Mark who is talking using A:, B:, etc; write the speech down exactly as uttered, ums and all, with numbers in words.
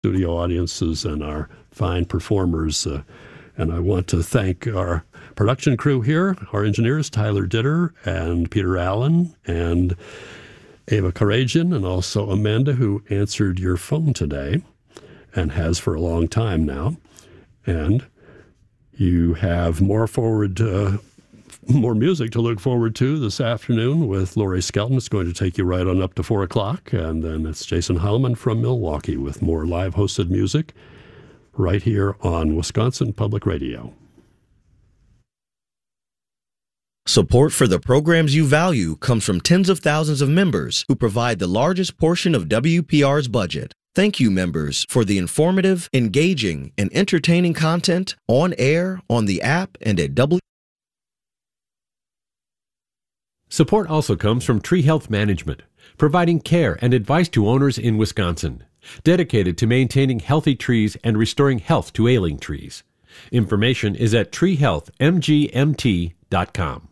A: studio audiences and our fine performers. Uh, and I want to thank our production crew here, our engineers, Tyler Ditter and Peter Allen and Ava Karajan, and also Amanda, who answered your phone today and has for a long time now. And you have more forward, uh, more music to look forward to this afternoon with Laurie Skelton. It's going to take you right on up to four o'clock. And then it's Jason Heilman from Milwaukee with more live hosted music right here on Wisconsin Public Radio.
B: Support for the programs you value comes from tens of thousands of members who provide the largest portion of W P R's budget. Thank you, members, for the informative, engaging, and entertaining content on air, on the app, and at W.
C: Support also comes from Tree Health Management, providing care and advice to owners in Wisconsin, dedicated to maintaining healthy trees and restoring health to ailing trees. Information is at tree health m g m t dot com.